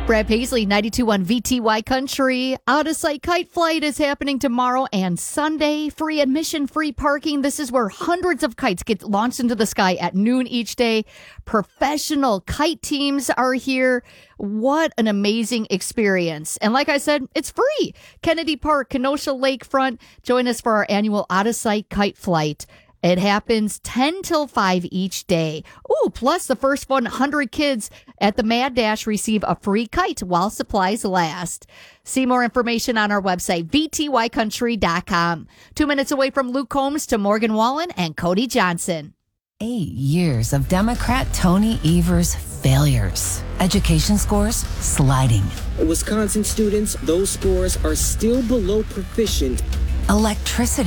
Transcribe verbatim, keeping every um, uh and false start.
Brad Paisley, ninety-two point one V T Y Country. Out of Sight Kite Flight is happening tomorrow and Sunday. Free admission, free parking. This is where hundreds of kites get launched into the sky at noon each day. Professional kite teams are here. What an amazing experience. And like I said, it's free. Kennedy Park, Kenosha Lakefront. Join us for our annual Out of Sight Kite Flight. It happens ten till five each day. Ooh, plus the first one hundred kids at the Mad Dash receive a free kite while supplies last. See more information on our website, v t y country dot com. Two minutes away from Luke Combs to Morgan Wallen and Cody Johnson. Eight years of Democrat Tony Evers' failures. Education scores sliding. Wisconsin students, those scores are still below proficient. Electricity